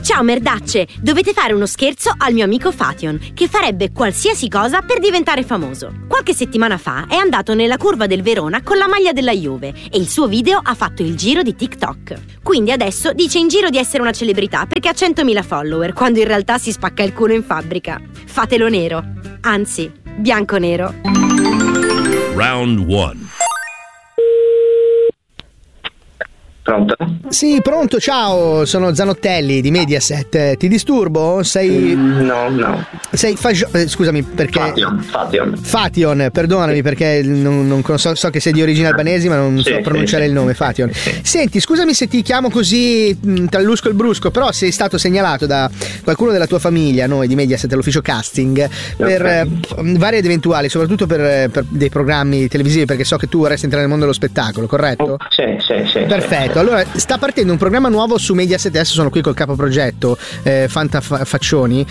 Ciao merdacce, dovete fare uno scherzo al mio amico Fation, che farebbe qualsiasi cosa per diventare famoso. Qualche settimana fa è andato nella curva del Verona con la maglia della Juve e il suo video ha fatto il giro di TikTok. Quindi adesso dice in giro di essere una celebrità perché ha 100.000 follower, quando in realtà si spacca il culo in fabbrica. Fatelo nero, anzi, bianco-nero. Round 1. Pronto? Sì, pronto, ciao, sono Zanottelli di Mediaset. Ti disturbo? Sei... No. Sei scusami, perché... Fation, perdonami perché non so che sei di origini albanesi, ma non so pronunciare il nome, Fation. Senti, scusami se ti chiamo così tra il lusco e il brusco, però sei stato segnalato da qualcuno della tua famiglia, noi di Mediaset, l'ufficio casting, per vari ed eventuali, soprattutto per dei programmi televisivi, perché so che tu vorresti entrare nel mondo dello spettacolo, corretto? Sì. Perfetto. Allora, sta partendo un programma nuovo su Mediaset, adesso sono qui col capoprogetto Fanta Faccioni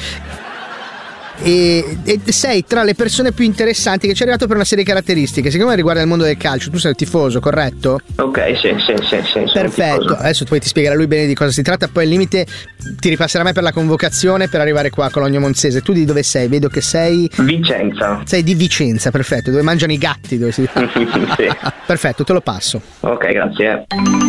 e sei tra le persone più interessanti che ci è arrivato per una serie di caratteristiche. Siccome riguarda il mondo del calcio, tu sei tifoso, corretto? Ok, sì. Perfetto, adesso poi ti spiegherà lui bene di cosa si tratta, poi al limite ti ripasserà me per la convocazione per arrivare qua a Cologno Monzese. Tu di dove sei? Vedo che sei... Vicenza. Sei di Vicenza, perfetto, dove mangiano i gatti, dove si... Sì. Perfetto, te lo passo. Ok, grazie.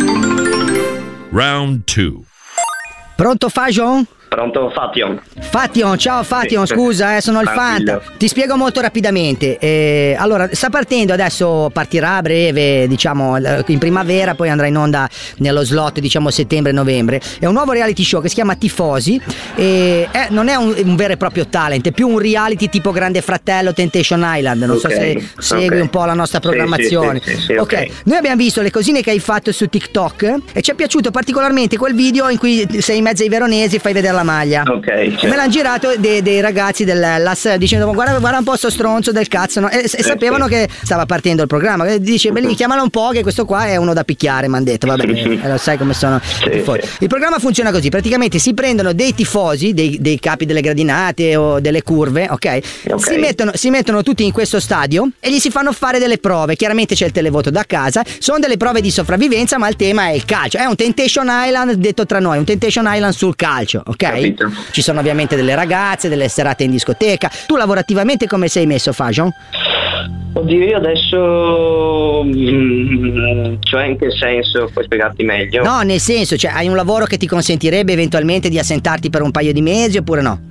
Round 2. Pronto Fajon? Pronto, Fation, ciao Fation, scusa, sono il Fanta. Ti spiego molto rapidamente. Allora, sta partendo adesso, partirà a breve, diciamo in primavera, poi andrà in onda nello slot, diciamo settembre-novembre. È un nuovo reality show che si chiama Tifosi e non è un vero e proprio talent, è più un reality tipo Grande Fratello, Temptation Island. Non so se segui un po' la nostra programmazione. Sì, ok, noi abbiamo visto le cosine che hai fatto su TikTok e ci è piaciuto particolarmente quel video in cui sei in mezzo ai veronesi e fai vedere la maglia. Ok. E me l'hanno girato dei ragazzi dell'AS dicendo guarda un po' sto stronzo del cazzo, no? E sapevano che stava partendo il programma. Dice beh, chiamalo un po' che questo qua è uno da picchiare, mi hanno detto. Va bene, lo sai come sono i tifosi. Il programma funziona così, praticamente si prendono dei tifosi, dei capi delle gradinate o delle curve, ok? Si mettono tutti in questo stadio e gli si fanno fare delle prove. Chiaramente c'è il televoto da casa, sono delle prove di sopravvivenza, ma il tema è il calcio. È un Temptation Island detto tra noi, un Temptation Island sul calcio, ok? Capito. Ci sono ovviamente delle ragazze, delle serate in discoteca. Tu lavorativamente come sei messo, Fajon? Oddio, io adesso cioè in che senso? Puoi spiegarti meglio? No, nel senso, cioè hai un lavoro che ti consentirebbe eventualmente di assentarti per un paio di mesi oppure no?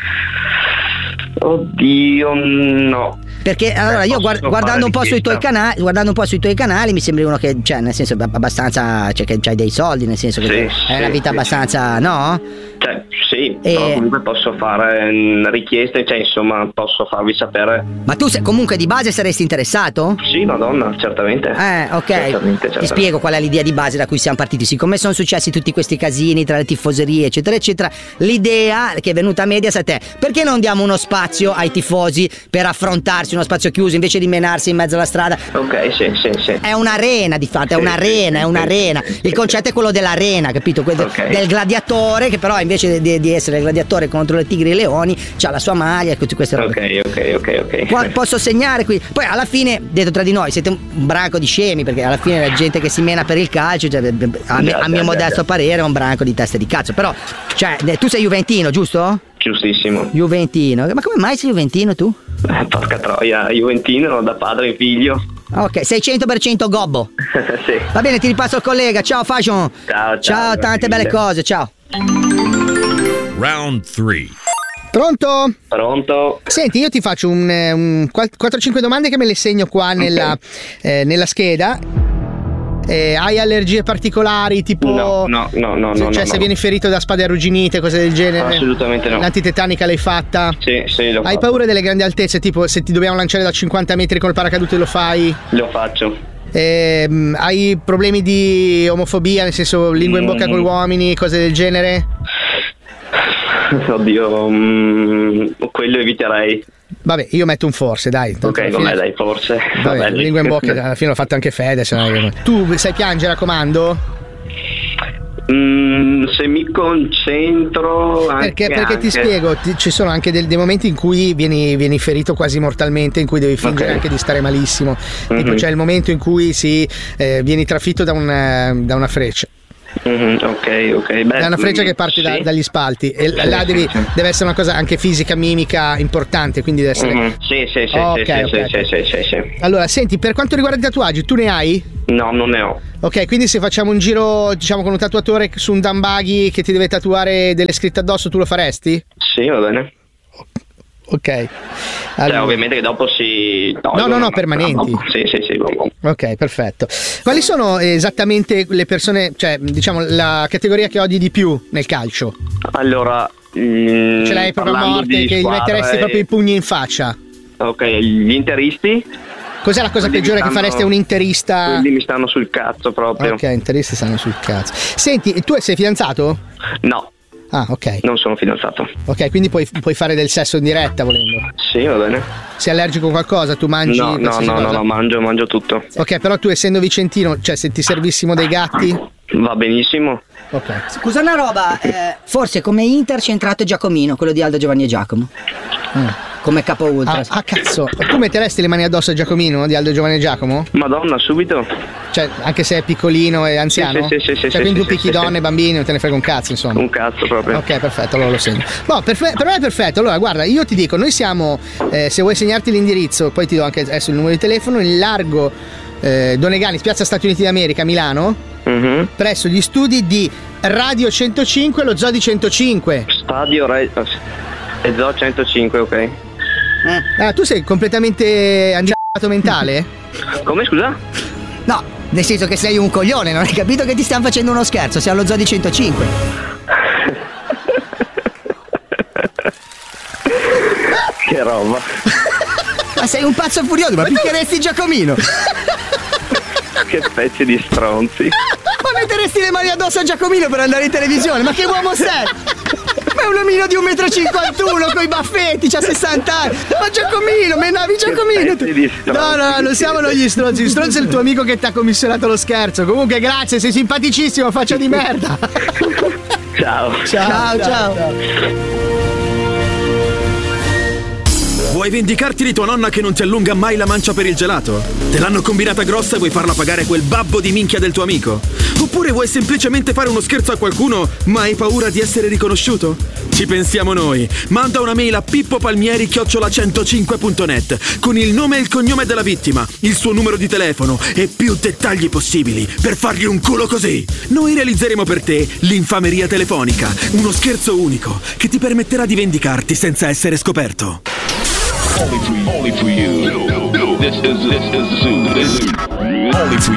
Oddio, no. Perché allora io guardando un po' sui tuoi canali mi sembri uno che, cioè, nel senso abbastanza, cioè che c'hai dei soldi, nel senso che è una vita abbastanza, no? Cioè, sì, però comunque posso fare richieste, cioè insomma posso farvi sapere. Ma tu comunque di base saresti interessato? Sì, madonna, certamente. Ok. Certamente. Ti spiego qual è l'idea di base da cui siamo partiti. Siccome sono successi tutti questi casini tra le tifoserie eccetera eccetera, l'idea che è venuta a Mediaset è: perché non diamo uno spazio ai tifosi per affrontarsi, uno spazio chiuso invece di menarsi in mezzo alla strada? Ok, sì. È un'arena di fatto, è un'arena. Il concetto è quello dell'arena, capito? Del gladiatore che però invece di essere il gladiatore contro le tigri e i leoni c'ha la sua maglia e tutte queste robe. Ok. Posso segnare qui. Poi alla fine, detto tra di noi, siete un branco di scemi, perché alla fine la gente che si mena per il calcio, cioè, a mio modesto parere è un branco di teste di cazzo. Però, cioè, tu sei juventino, giusto? Giustissimo. Juventino. Ma come mai sei juventino tu? Porca troia, juventino da padre e figlio. Ok, sei 100% gobbo. Sì. Va bene, ti ripasso il collega. Ciao Fajon. Ciao, tante belle cose, ciao. Round 3. Pronto? Senti, io ti faccio un 4-5 domande che me le segno qua nella scheda. Hai allergie particolari tipo? No. Cioè se vieni ferito da spade arrugginite, cose del genere? Assolutamente no. L'antitetanica l'hai fatta? Sì, l'ho Hai paura delle grandi altezze, tipo se ti dobbiamo lanciare da 50 metri col paracadute lo fai? Lo faccio. Hai problemi di omofobia, nel senso lingua in bocca con gli uomini, cose del genere? Oddio, quello eviterei. Vabbè, io metto un forse, dai. Ok, vabbè, dai, forse. Vabbè, lingua in bocca, alla fine l'ho fatto anche Fede. Tu sai piangere a comando? Se mi concentro perché ti spiego, ci sono anche dei momenti in cui vieni ferito quasi mortalmente, in cui devi fingere anche di stare malissimo. Tipo c'è il momento in cui vieni trafitto da una freccia. Ok. Beh, è una freccia che parte dagli spalti e là deve essere una cosa anche fisica, mimica importante, quindi deve essere. Sì. Allora, senti, per quanto riguarda i tatuaggi, tu ne hai? No, non ne ho. Ok, quindi se facciamo un giro, diciamo, con un tatuatore su un Dambaghi che ti deve tatuare delle scritte addosso, tu lo faresti? Sì, va bene. Ok. Allora. Ovviamente che dopo si tolgono. No, permanenti. Sì. Ok, perfetto. Quali sono esattamente le persone, cioè, diciamo, la categoria che odi di più nel calcio? Allora, ce l'hai proprio a morte, che gli metteresti proprio i pugni in faccia? Ok, gli interisti. Cos'è la cosa peggiore che faresti a un interista? Quelli mi stanno sul cazzo proprio. Ok, interisti stanno sul cazzo. Senti, tu sei fidanzato? No. Ah, ok. Non sono fidanzato. Ok, quindi puoi fare del sesso in diretta volendo. Sì, va bene. Sei allergico a qualcosa? Tu mangi? No, mangio tutto. Ok, però tu essendo vicentino, cioè se ti servissimo dei gatti? Va benissimo. Ok. Scusa una roba, forse come Inter c'è entrato Giacomino, quello di Aldo, Giovanni e Giacomo. Come capo ultra. Ah, cazzo. Tu metteresti le mani addosso a Giacomino di Aldo, Giovanni e Giacomo? Madonna, subito. Cioè, anche se è piccolino e anziano? Sì. Cioè, quindi tu picchi donne, bambini, non te ne frega un cazzo, insomma. Un cazzo proprio. Ok, perfetto, allora lo segno. No, per me è perfetto. Allora, guarda, io ti dico, noi siamo, se vuoi segnarti l'indirizzo, poi ti do anche adesso il numero di telefono, in largo Donegani, Piazza Stati Uniti d'America, Milano, presso gli studi di Radio 105 lo Zodi 105. Stadio Zoo 105, ok. Ah, tu sei completamente handicappato mentale? Come, scusa? No, nel senso che sei un coglione, non hai capito che ti stiamo facendo uno scherzo, sei allo Zoo di 105. Che roba. Ma sei un pazzo furioso, ma picchieresti Giacomino? Che pezzi di stronzi. Ma metteresti le mani addosso a Giacomino per andare in televisione? Ma che uomo sei? Ma è un omino di 1,51 m coi baffetti, c'ha 60 anni. Ma Giacomino, menavi Giacomino. No, non siamo noi gli stronzi. Il stronzo è il tuo amico che ti ha commissionato lo scherzo. Comunque grazie, sei simpaticissimo, faccia di merda. Ciao. Vuoi vendicarti di tua nonna che non ti allunga mai la mancia per il gelato? Te l'hanno combinata grossa e vuoi farla pagare quel babbo di minchia del tuo amico? Oppure vuoi semplicemente fare uno scherzo a qualcuno ma hai paura di essere riconosciuto? Ci pensiamo noi. Manda una mail a pippopalmieri@105.net con il nome e il cognome della vittima, il suo numero di telefono e più dettagli possibili per fargli un culo così. Noi realizzeremo per te l'infameria telefonica, uno scherzo unico che ti permetterà di vendicarti senza essere scoperto. Only for you. This is Zoo. Only for